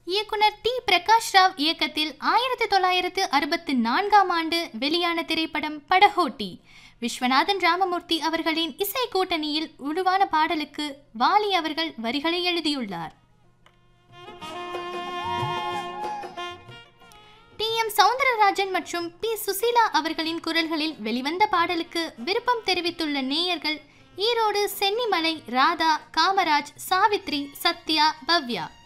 இயக்குனர் டி பிரகாஷ் ராவ் இயக்கத்தில் 1964ஆம் ஆண்டு வெளியான திரைப்படம் படகோட்டி. விஸ்வநாதன் ராமமூர்த்தி அவர்களின் இசை கூட்டணியில் உருவான பாடலுக்கு வாலி அவர்கள் வரிகளை எழுதியுள்ளார். டி.எம். சௌந்தரராஜன் மற்றும் பி. சுசீலா அவர்களின் குரல்களில் வெளிவந்த பாடலுக்கு விருப்பம் தெரிவித்துள்ள நேயர்கள் ஈரோடு, சென்னிமலை, ராதா, காமராஜ், சாவித்ரி, சத்யா, பவ்யா.